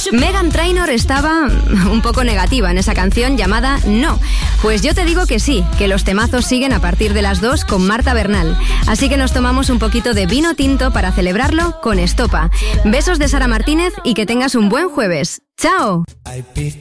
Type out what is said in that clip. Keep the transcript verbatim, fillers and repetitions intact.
Meghan Trainor estaba un poco negativa en esa canción llamada No. Pues yo te digo que sí, que los temazos siguen a partir de las dos con Marta Bernal. Así que nos tomamos un poquito de vino tinto para celebrarlo con Estopa. Besos de Sara Martínez y que tengas un buen jueves. ¡Chao!